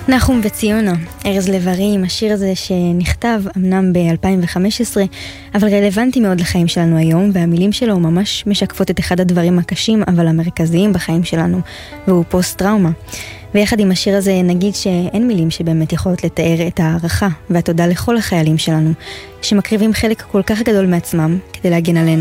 נחום וציונה, ארז לב-ארי, עם השיר הזה שנכתב אמנם ב-2015, אבל רלוונטי מאוד לחיים שלנו היום, והמילים שלו ממש משקפות את אחד הדברים הקשים, אבל המרכזיים בחיים שלנו, והוא פוסט-טראומה. ויחד עם השיר הזה נגיד שאין מילים שבאמת יכולות לתאר את הערכה והתודה לכל החיילים שלנו, שמקריבים חלק כל כך גדול מעצמם כדי להגן עלינו.